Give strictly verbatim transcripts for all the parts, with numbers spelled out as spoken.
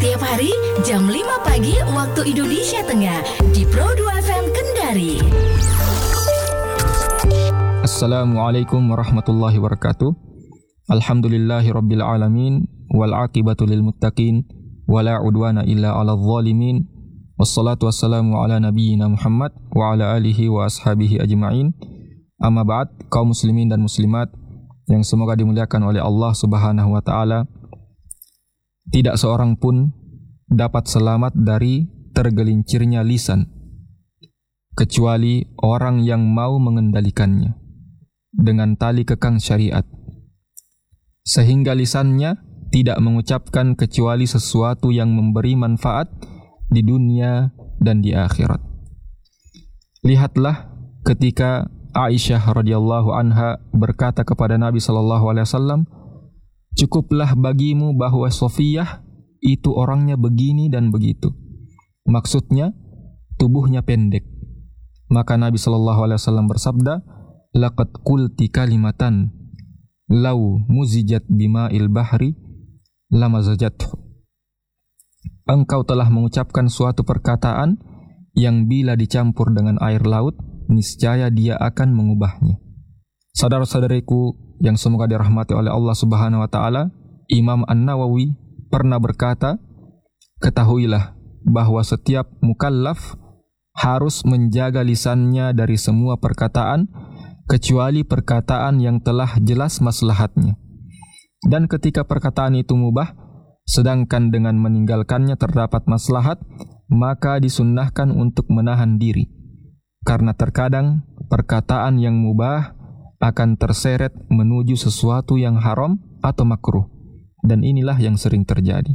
Setiap hari jam lima pagi waktu Indonesia Tengah di Pro dua F M Kendari. Assalamualaikum warahmatullahi wabarakatuh. Alhamdulillahi rabbil alamin wal aqibatu lil muttaqin wala udwana illa 'alal zalimin. Wassalatu wassalamu ala nabiyyina Muhammad wa ala alihi wa ashabihi ajma'in. Amma ba'd, kaum muslimin dan muslimat yang semoga dimuliakan oleh Allah Subhanahu wa taala. Tidak seorang pun dapat selamat dari tergelincirnya lisan kecuali orang yang mau mengendalikannya dengan tali kekang syariat, sehingga lisannya tidak mengucapkan kecuali sesuatu yang memberi manfaat di dunia dan di akhirat. Lihatlah ketika Aisyah radhiyallahu anha berkata kepada Nabi sallallahu alaihi wasallam, "Cukuplah bagimu bahwa Sofiyah itu orangnya begini dan begitu." Maksudnya tubuhnya pendek. Maka Nabi sallallahu alaihi wasallam bersabda, "Laqad qulti kalimatan law muzijat bima'il bahri lamazajathu." Engkau telah mengucapkan suatu perkataan yang bila dicampur dengan air laut, niscaya dia akan mengubahnya. Saudara-saudariku yang semoga dirahmati oleh Allah Subhanahu wa taala, Imam An-Nawawi pernah berkata, "Ketahuilah bahwa setiap mukallaf harus menjaga lisannya dari semua perkataan kecuali perkataan yang telah jelas maslahatnya. Dan ketika perkataan itu mubah, sedangkan dengan meninggalkannya terdapat maslahat, maka disunnahkan untuk menahan diri. Karena terkadang perkataan yang mubah akan terseret menuju sesuatu yang haram atau makruh, dan inilah yang sering terjadi."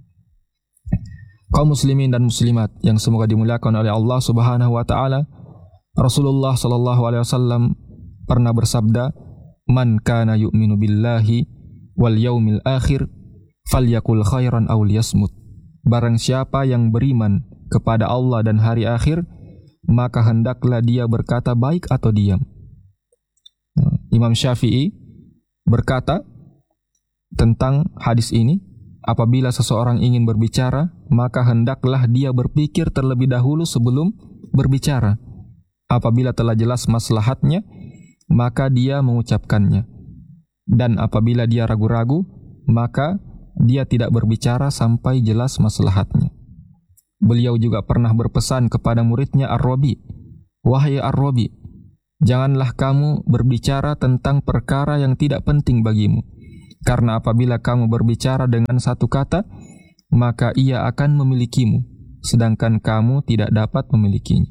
Kaum muslimin dan muslimat yang semoga dimuliakan oleh Allah Subhanahu wa taala, Rasulullah sallallahu alaihi wasallam pernah bersabda, "Man kana yu'minu billahi wal yaumil akhir falyakul khairan aw liyasmut." Barang siapa yang beriman kepada Allah dan hari akhir, maka hendaklah dia berkata baik atau diam. Imam Syafi'i berkata tentang hadis ini, apabila seseorang ingin berbicara, maka hendaklah dia berpikir terlebih dahulu sebelum berbicara. Apabila telah jelas maslahatnya, maka dia mengucapkannya. Dan apabila dia ragu-ragu, maka dia tidak berbicara sampai jelas maslahatnya. Beliau juga pernah berpesan kepada muridnya Ar-Rabi, "Wahai Ar-Rabi, janganlah kamu berbicara tentang perkara yang tidak penting bagimu, karena apabila kamu berbicara dengan satu kata, maka ia akan memilikimu, sedangkan kamu tidak dapat memilikinya."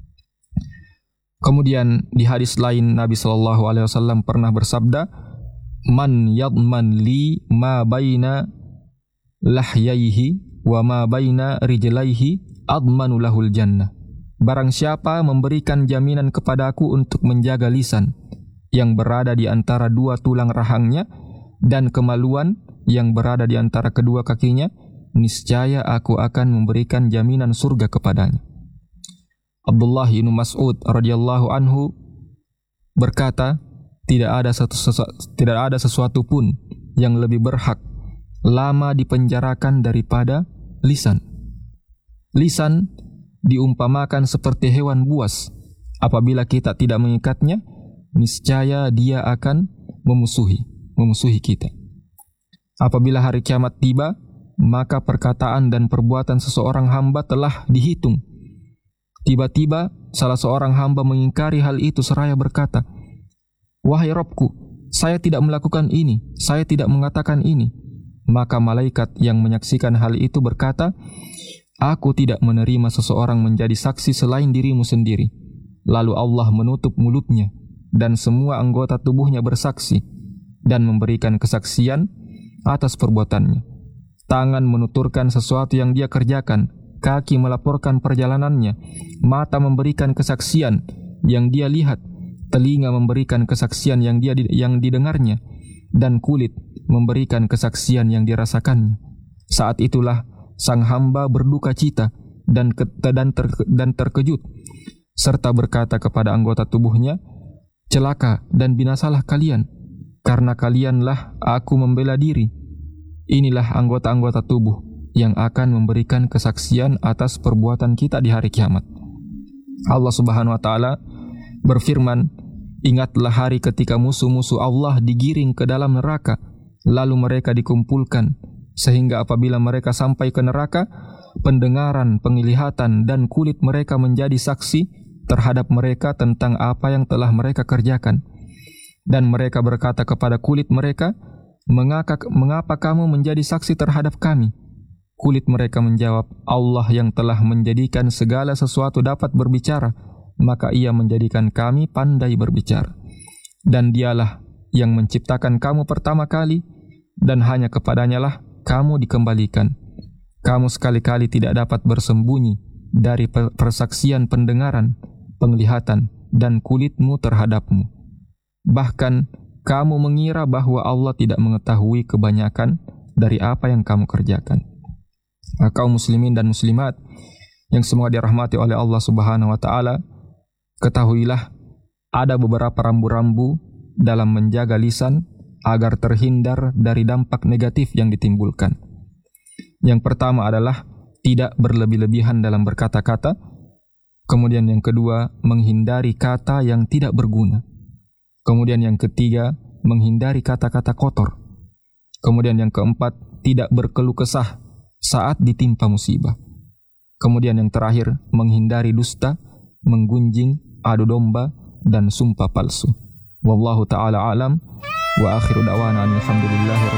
Kemudian di hadis lain Nabi sallallahu alaihi wasallam pernah bersabda, "Man yadman li ma baina lahyaihi wa ma baina rijlaihi admanu lahul jannah." Barang siapa memberikan jaminan kepadaku untuk menjaga lisan yang berada di antara dua tulang rahangnya dan kemaluan yang berada di antara kedua kakinya, niscaya aku akan memberikan jaminan surga kepadanya. Abdullah bin Mas'ud radhiyallahu anhu berkata, tidak ada satu sesu, tidak ada sesuatu pun yang lebih berhak lama dipenjarakan daripada lisan. Lisan diumpamakan seperti hewan buas. Apabila kita tidak mengikatnya, niscaya dia akan memusuhi, memusuhi kita. Apabila hari kiamat tiba, maka perkataan dan perbuatan seseorang hamba telah dihitung. Tiba-tiba salah seorang hamba mengingkari hal itu seraya berkata, "Wahai Rabbku, saya tidak melakukan ini, saya tidak mengatakan ini." Maka malaikat yang menyaksikan hal itu berkata, "Aku tidak menerima seseorang menjadi saksi selain dirimu sendiri." Lalu Allah menutup mulutnya dan semua anggota tubuhnya bersaksi dan memberikan kesaksian atas perbuatannya. Tangan menuturkan sesuatu yang dia kerjakan, kaki melaporkan perjalanannya, mata memberikan kesaksian yang dia lihat, telinga memberikan kesaksian yang dia yang didengarnya, dan kulit memberikan kesaksian yang dirasakannya. Saat itulah sang hamba berduka cita dan ke, dan, ter, dan terkejut, serta berkata kepada anggota tubuhnya, "Celaka dan binasalah kalian, karena kalianlah aku membela diri." Inilah anggota-anggota tubuh yang akan memberikan kesaksian atas perbuatan kita di hari kiamat. Allah Subhanahu wa taala berfirman, "Ingatlah hari ketika musuh-musuh Allah digiring ke dalam neraka, lalu mereka dikumpulkan, sehingga apabila mereka sampai ke neraka, pendengaran, penglihatan, dan kulit mereka menjadi saksi terhadap mereka tentang apa yang telah mereka kerjakan. Dan mereka berkata kepada kulit mereka, Mengapa, mengapa kamu menjadi saksi terhadap kami? Kulit mereka menjawab, Allah yang telah menjadikan segala sesuatu dapat berbicara, maka ia menjadikan kami pandai berbicara. Dan dialah yang menciptakan kamu pertama kali, dan hanya kepadanya lah kamu dikembalikan. Kamu sekali-kali tidak dapat bersembunyi dari persaksian pendengaran, penglihatan, dan kulitmu terhadapmu. Bahkan kamu mengira bahwa Allah tidak mengetahui kebanyakan dari apa yang kamu kerjakan." Nah, kaum muslimin dan muslimat yang semoga dirahmati oleh Allah Subhanahu wa taala, ketahuilah ada beberapa rambu-rambu dalam menjaga lisan agar terhindar dari dampak negatif yang ditimbulkan. Yang pertama adalah tidak berlebih-lebihan dalam berkata-kata. Kemudian yang kedua, menghindari kata yang tidak berguna. Kemudian yang ketiga, menghindari kata-kata kotor. Kemudian yang keempat, tidak berkeluh kesah saat ditimpa musibah. Kemudian yang terakhir, menghindari dusta, menggunjing, adu domba, dan sumpah palsu. Wallahu ta'ala alam, wa akhiru da'wana alhamdulillahi